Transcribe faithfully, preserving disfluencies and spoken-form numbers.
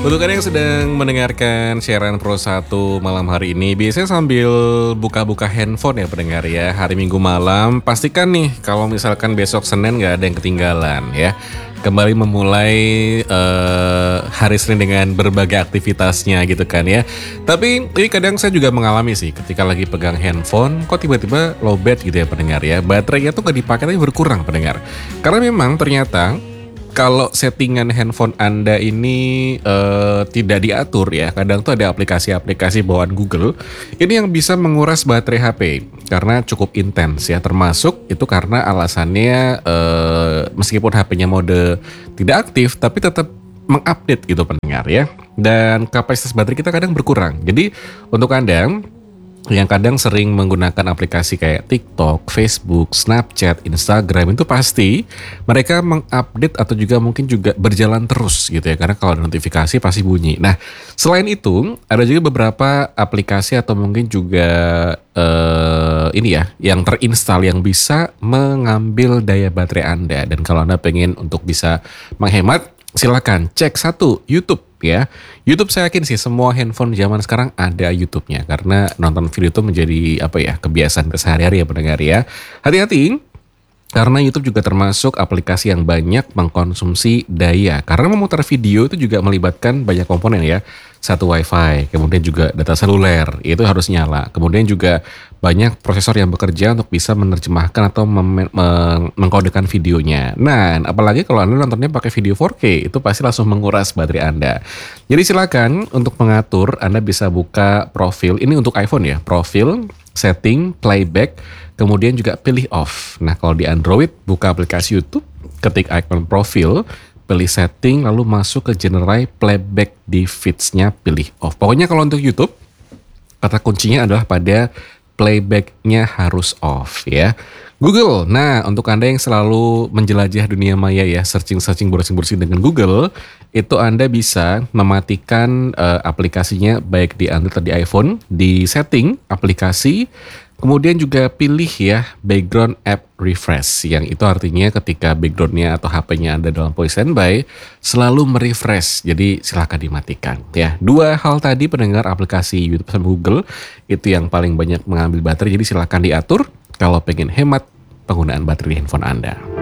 Untuk Anda yang sedang mendengarkan siaran Pro satu malam hari ini, biasanya sambil buka-buka handphone ya pendengar ya. Hari Minggu malam, pastikan nih kalau misalkan besok Senin gak ada yang ketinggalan ya. Kembali memulai uh, hari Senin dengan berbagai aktivitasnya gitu kan ya. Tapi ini kadang saya juga mengalami sih ketika lagi pegang handphone, kok tiba-tiba lowbat gitu ya pendengar ya. Baterainya tuh gak dipakai tapi berkurang pendengar. Karena memang ternyata kalau settingan handphone Anda ini uh, tidak diatur ya, kadang tuh ada aplikasi-aplikasi bawaan Google ini yang bisa menguras baterai H P karena cukup intens ya, termasuk itu karena alasannya uh, meskipun H P-nya mode tidak aktif tapi tetap mengupdate gitu pendengar ya, dan kapasitas baterai kita kadang berkurang. Jadi untuk Anda yang kadang sering menggunakan aplikasi kayak TikTok, Facebook, Snapchat, Instagram, itu pasti mereka mengupdate atau juga mungkin juga berjalan terus gitu ya, karena kalau ada notifikasi pasti bunyi. Nah, selain itu ada juga beberapa aplikasi atau mungkin juga uh, ini ya yang terinstall yang bisa mengambil daya baterai Anda. Dan kalau Anda pengen untuk bisa menghemat, silakan cek satu YouTube ya. YouTube saya yakin sih semua handphone zaman sekarang ada YouTube-nya, karena nonton video itu menjadi apa ya, kebiasaan sehari-hari ya pendengar ya. Hati-hati karena YouTube juga termasuk aplikasi yang banyak mengkonsumsi daya, karena memutar video itu juga melibatkan banyak komponen ya. Satu WiFi, kemudian juga data seluler, itu harus nyala. Kemudian juga banyak prosesor yang bekerja untuk bisa menerjemahkan atau mem- meng- mengkodekan videonya. Nah, apalagi kalau Anda nontonnya pakai video four K, itu pasti langsung menguras baterai Anda. Jadi silakan untuk mengatur, Anda bisa buka profil, ini untuk iPhone ya, profil, setting, playback, kemudian juga pilih off. Nah, kalau di Android, buka aplikasi YouTube, ketik icon profil, pilih setting, lalu masuk ke general playback di feeds-nya, pilih off. Pokoknya kalau untuk YouTube, kata kuncinya adalah pada playback-nya harus off ya. Google, nah untuk Anda yang selalu menjelajah dunia maya ya, searching-searching, browsing-browsing dengan Google, itu Anda bisa mematikan uh, aplikasinya baik di Android atau di iPhone, di setting aplikasi, kemudian juga pilih ya background app refresh, yang itu artinya ketika backgroundnya atau H P-nya Anda dalam posisi standby selalu merefresh, jadi silakan dimatikan ya. Dua hal tadi pendengar, aplikasi YouTube sama Google itu yang paling banyak mengambil baterai, jadi silakan diatur kalau pengen hemat penggunaan baterai handphone Anda.